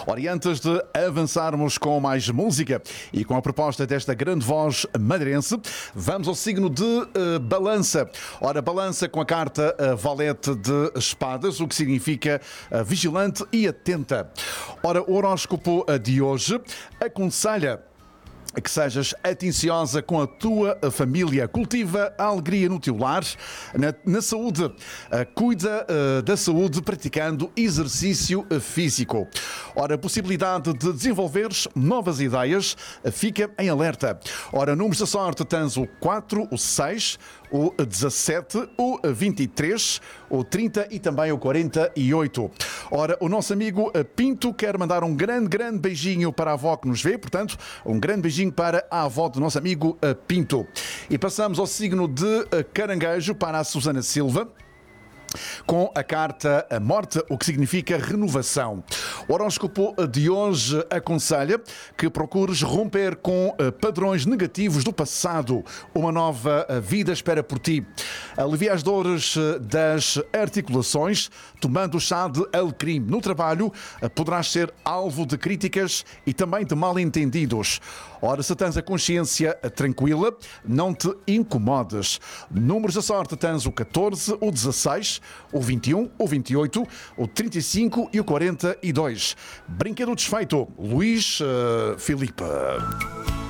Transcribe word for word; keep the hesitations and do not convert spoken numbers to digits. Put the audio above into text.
Ora, e antes de avançarmos com mais música e com a proposta desta grande voz madeirense, vamos ao signo de uh, Balança. Ora, Balança com a carta uh, Valete de Espadas, o que significa uh, vigilante e atenta. Ora, o horóscopo uh, de hoje aconselha que sejas atenciosa com a tua família, cultiva a alegria no teu lar, na, na saúde, uh, cuida uh, da saúde praticando exercício físico. Ora, a possibilidade de desenvolveres novas ideias, uh, fica em alerta. Ora, números da sorte tens o quatro, o seis, o dezassete, o vinte e três, o trinta e também o quarenta e oito. Ora, o nosso amigo Pinto quer mandar um grande, grande beijinho para a avó que nos vê, portanto, um grande beijinho para a avó do nosso amigo Pinto. E passamos ao signo de Caranguejo para a Susana Silva, com a carta A Morte, o que significa renovação. O horóscopo de hoje aconselha que procures romper com padrões negativos do passado. Uma nova vida espera por ti. Alivia as dores das articulações tomando chá de alecrim. No trabalho poderás ser alvo de críticas e também de mal-entendidos. Ora, se tens a consciência tranquila, não te incomodes. Números da sorte tens o catorze, o dezasseis, o vinte e um, o vinte e oito, o trinta e cinco e o quarenta e dois. Brinquedo desfeito, Luís uh, Filipe.